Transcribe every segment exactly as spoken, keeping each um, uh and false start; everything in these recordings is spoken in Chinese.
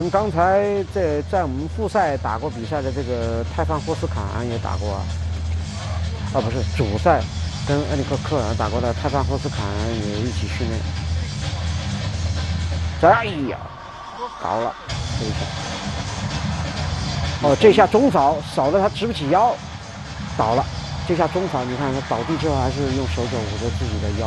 刚才在在我们复赛打过比赛的这个泰范霍斯坎也打过啊，啊不是主赛跟恩里克科尔打过的泰范霍斯坎也一起训练。哎呀，倒了这一下。哦，这下中扫扫的他直不起腰，倒了。这下中扫，你看他倒地之后还是用手肘捂着自己的腰。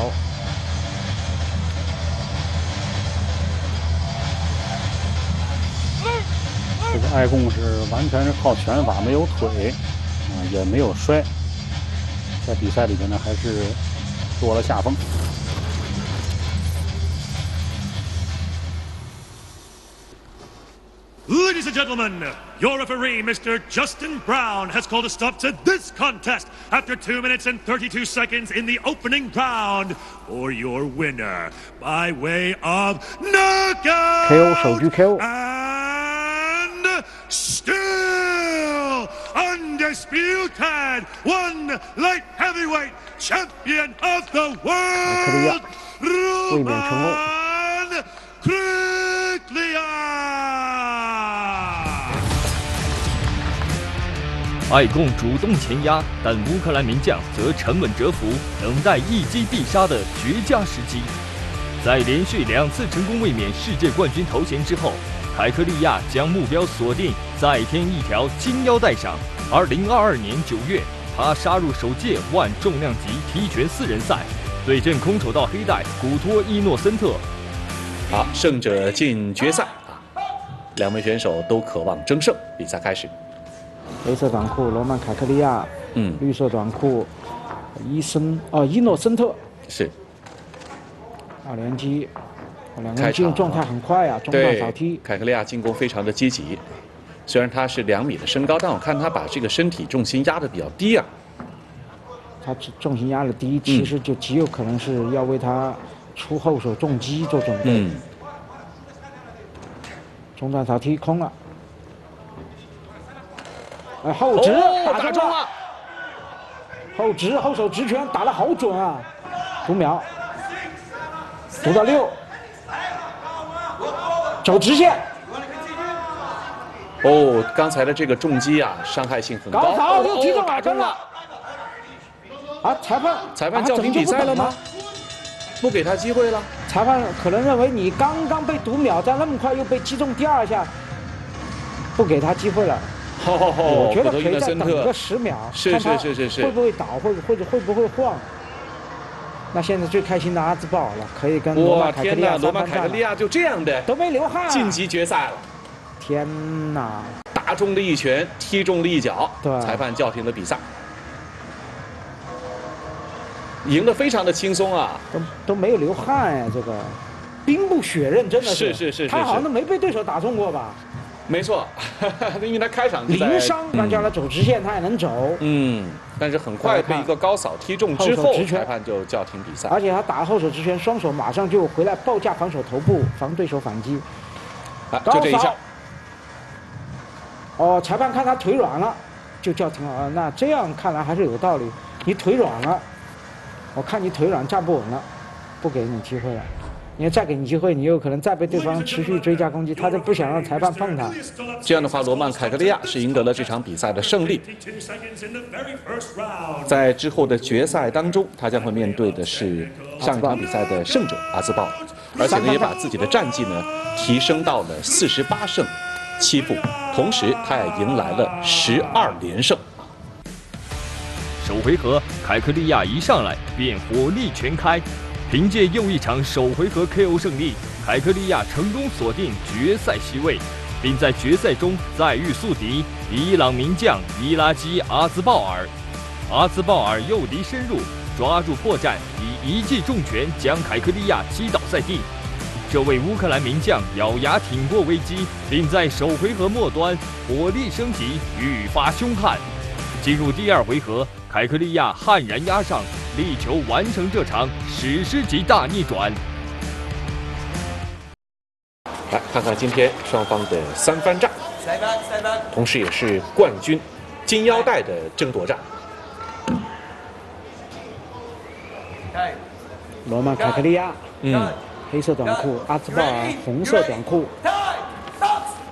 这个爱贡是完全是靠拳法，没有腿，啊、呃，也没有摔，在比赛里边呢还是落了下风。 Ladies and gentlemen, your referee, Mister Justin Brown, has called a stop to this contest after two minutes and thirty-two seconds in the opening round for your winner by way of knockout. K O 手狙 K O. Still undisputed one light heavyweight champion of the world, Roman Kryklia. 爱贡主动前压，但乌克兰名将则沉稳蛰伏，等待一击必杀的绝佳时机。在连续两次成功卫冕世界冠军头衔之后。 凯克利亚将目标锁定再添一条金腰带上。二零二二年九月，他杀入首届万重量级踢拳四人赛，对阵空手道黑带古托伊诺森特。 好，胜者进决赛啊！两位选手都渴望争胜。比赛开始。 黑色短裤罗曼凯克利亚，嗯，绿色短裤伊森哦伊诺森特是二连击。 两个人进入状态很快啊，中段扫踢。 凯克利亚进攻非常的积极，虽然他是两米的身高，但我看他把这个身体重心压得比较低啊。 他重心压得低，其实就极有可能是要为他出后手重击做准备。嗯。中段扫踢空了，哎，后直、 哦、 打中了，后直后手直拳打得好准啊，读秒，读到六。 走直线。 哦，刚才的这个重击啊，伤害性很高。 高扫又踢中耳根了。啊，裁判， 裁判叫停比赛了吗？不给他机会了。 裁判可能认为你刚刚被读秒，再那么快又被击中第二下，不给他机会了。 哦， 我觉得可以再等个十秒， 是是是是是， 会不会倒，会或者会不会晃？ 那现在最开心的阿兹鲍尔了，可以跟罗曼凯克利亚罗曼凯克利亚就这样的都没流汗， 晋级决赛了。 天哪！ 打中了一拳，踢中了一脚， 对， 裁判叫停了比赛。赢得非常的轻松啊， 都都没有流汗呀，这个兵不血刃，真的是是是， 他好像都没被对手打中过吧？ 没错，因为他开场零伤，让叫他走直线，他也能走。 嗯，但是很快被一个高扫踢中之后，裁判就叫停比赛。 而且他打后手直拳，双手马上就回来报价防守头部，防对手反击。 啊，就这一下。 哦，裁判看他腿软了，就叫停了啊。那这样看来还是有道理。你腿软了，我看你腿软站不稳了，不给你机会了。 你要再给你机会，你有可能再被对方持续追加攻击，他就不想让裁判碰他。 这样的话，罗曼凯克利亚是赢得了这场比赛的胜利。在之后的决赛当中，他将会面对的是上一场比赛的胜者阿兹鲍尔，而且呢也把自己的战绩呢提升到了四十八胜七负，同时他也迎来了十二连胜。 首回合，凯克利亚一上来便火力全开。 凭借又一场首回合 K O 胜利，凯克利亚成功锁定决赛席位，并在决赛中再遇宿敌伊朗名将伊拉基阿兹鲍尔。阿兹鲍尔诱敌深入，抓住破绽，以一记重拳将凯克利亚击倒在地。这位乌克兰名将咬牙挺过危机，并在首回合末端火力升级，愈发凶悍。进入第二回合，凯克利亚悍然压上。 力求完成这场史诗级大逆转。 来看看今天双方的三番战，同时也是冠军金腰带的争夺战。 罗曼凯克利亚，嗯，黑色短裤，阿兹鲍尔红色短裤。